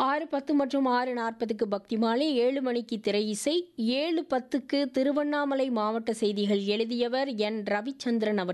6:10 மற்றும் 6:40க்கு பக்தி மாலை, 7 மணிக்கு திரை இசை, 7:10க்கு திருவண்ணாமலை மாவட்ட செய்திகள் எழுதியவர் என் ரவிச்சந்திரன் அவர்கள்.